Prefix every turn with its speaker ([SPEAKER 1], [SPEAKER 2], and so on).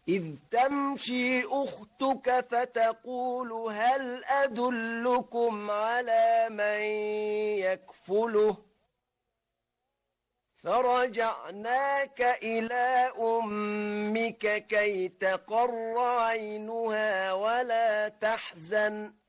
[SPEAKER 1] إذ تمشي أختك فتقول هل أدلكم على من يكفله فرجعناك إلى أمك كي تقر عينها ولا تحزن